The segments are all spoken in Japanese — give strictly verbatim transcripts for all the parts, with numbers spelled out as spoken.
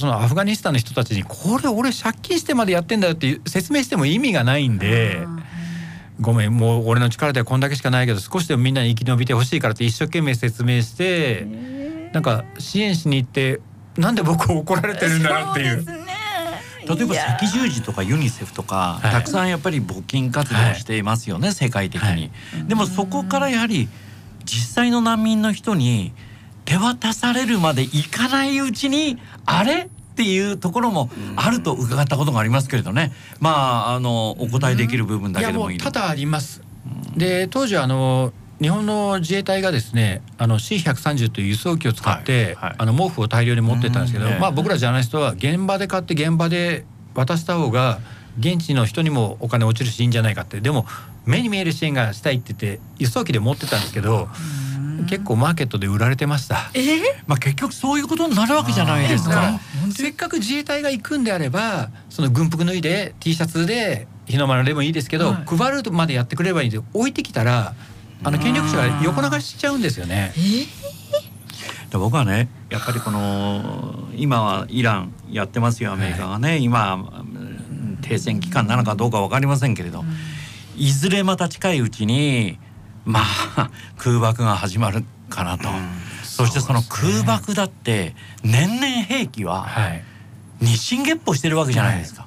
そのアフガニスタンの人たちにこれ俺借金してまでやってんだよって説明しても意味がないんで、ごめんもう俺の力ではこんだけしかないけど少しでもみんなに生き延びてほしいからって一生懸命説明してなんか支援しに行ってなんで僕を怒られてるんだろうっていう。 例えば赤十字とかユニセフとか、はい、たくさんやっぱり募金活動をしていますよね、はい、世界的に、はい、でもそこからやはり実際の難民の人に手渡されるまでいかないうちにあれっていうところもあると伺ったことがありますけれどね。まああのお答えできる部分だけでもいい。 いやもう多々あります。で当時はあの日本の自衛隊がですねあの シーひゃくさんじゅう という輸送機を使って、はいはい、あの毛布を大量に持ってったんですけど、まあ、僕らジャーナリストは現場で買って現場で渡した方が現地の人にもお金落ちるしいいんじゃないかって。でも目に見える支援がしたいって言って輸送機で持ってたんですけど結構マーケットで売られてました。 えーまあ、結局そういうことになるわけじゃないですか。 せっかく自衛隊が行くんであればその軍服脱いで T シャツで日の丸でもいいですけど、はい、配るまでやってくれればいいんで置いてきたらあの権力者が横流しちゃうんですよね。 えー、で僕はねやっぱりこの今はイランやってますよアメリカがね、はい、今停戦期間なのかどうか分かりませんけれど、うん、いずれまた近いうちにまあ空爆が始まるかなと、うん、そしてその空爆だって年々兵器は日進月歩してるわけじゃないですか、はい、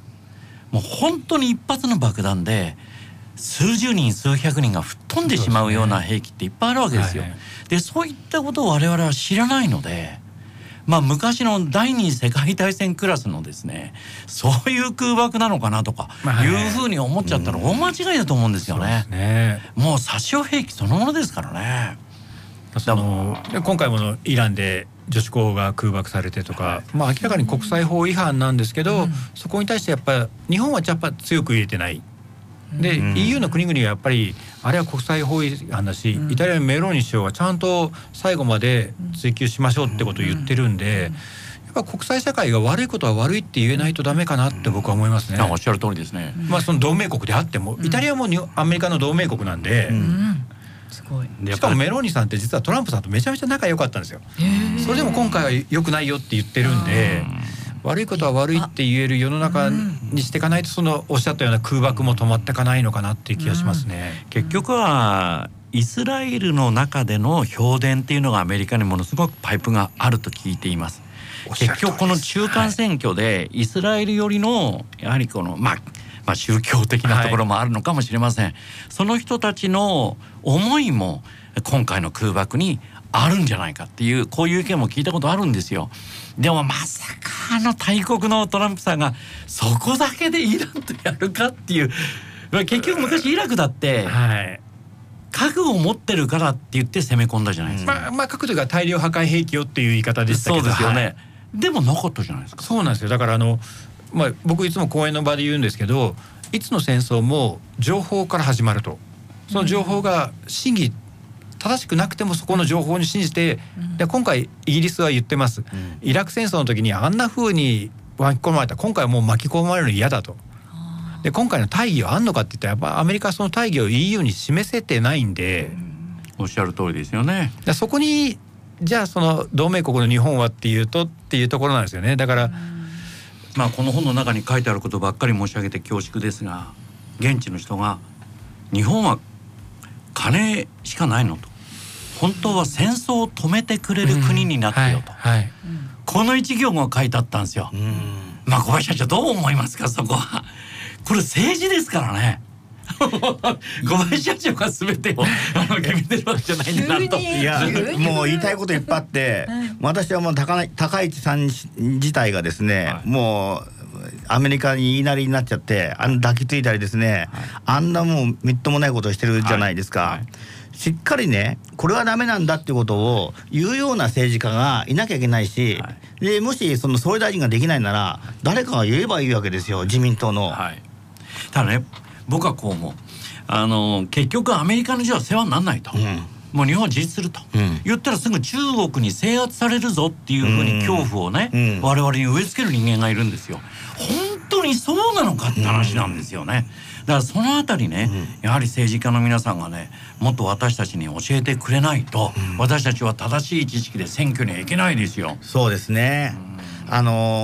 もう本当に一発の爆弾で数十人数百人が吹っ飛んでしまうような兵器っていっぱいあるわけですよ。そうですね。でそういったことを我々は知らないので、まあ昔の第二次世界大戦クラスのですねそういう空爆なのかなとかいうふうに思っちゃったら大間違いだと思うんですよね。そうですね。もう殺傷兵器そのものですからね。 その今回もイランで女子校が空爆されてとか、まあ、明らかに国際法違反なんですけど、うん、そこに対してやっぱり日本はやっぱ強く入れてない。で、うん、イーユー の国々はやっぱりあれは国際法違反だし、うん、イタリアのメローニ首相はちゃんと最後まで追及しましょうってことを言ってるんで、やっぱ国際社会が悪いことは悪いって言えないとダメかなって僕は思いますね。 おっしゃる通りですね。 まあその同盟国であっても、イタリアもアメリカの同盟国なんで、うんうん、 すごい。 しかもメローニさんって実はトランプさんとめちゃめちゃ仲良かったんですよ。それでも今回は良くないよって言ってるんで、悪いことは悪いって言える世の中にしていかないとそのおっしゃったような空爆も止まっていかないのかなっていう気がしますね。 結局はイスラエルの中での評伝っていうのがアメリカにものすごくパイプがあると聞いています。結局この中間選挙でイスラエル寄りのやはりこのまあまあ宗教的なところもあるのかもしれません、はい、その人たちの思いも今回の空爆にあるんじゃないかっていうこういう意見も聞いたことあるんですよ。でもまさかあの大国のトランプさんがそこだけでイランとやるかっていう、結局昔イラクだって、はい、核を持ってるからって言って攻め込んだじゃないですか、 うん、まあ、まあ核というか大量破壊兵器よっていう言い方でしたけど、 そうですよね、 はい、 でもなかったじゃないですか。 そうなんですよ。だからあの、まあ、僕いつも講演の場で言うんですけど、いつの戦争も情報から始まると。その情報が真偽正しくなくてもそこの情報に信じて、で今回イギリスは言ってます、イラク戦争の時にあんな風に巻き込まれた、今回はもう巻き込まれるの嫌だと。で今回の大義はあんのかって言ったらやっぱアメリカはその大義を イーユー に示せてないんで、 おっしゃる通りですよね。 そこにじゃあその同盟国の日本はっていうとっていうところなんですよね。だからまあこの本の中に書いてあることばっかり申し上げて恐縮ですが、現地の人が日本は金しかないのと、本当は戦争を止めてくれる国になってよと、うんはいはい、この一行が書いてあったんですよ。うん、まあ小林社長どう思いますか。そこはこれ政治ですからね。小林社長が全てを決めてるわけじゃないんだなと。 いやもう言いたいこといっぱいあって私はもう 高, 高市さん自体がですね、はい、もうアメリカに言いなりになっちゃってあの抱きついたりですね、はい、あんなもうみっともないことをしてるじゃないですか、はいはい、しっかりねこれはダメなんだっていうことを言うような政治家がいなきゃいけないし、はい、でもしその総理大臣ができないなら誰かが言えばいいわけですよ、自民党の、はい、 ただね僕はこう思う。あの結局アメリカの字は世話にならないと、うん、もう日本は自立すると、うん、言ったらすぐ中国に制圧されるぞっていうふうに恐怖をね、うん、我々に植え付ける人間がいるんですよ。本当にそうなのかって話なんですよね。だからそのあたりね、うん、やはり政治家の皆さんがねもっと私たちに教えてくれないと、うん、私たちは正しい知識で選挙には行けないですよ。 そうですね、うん、あのー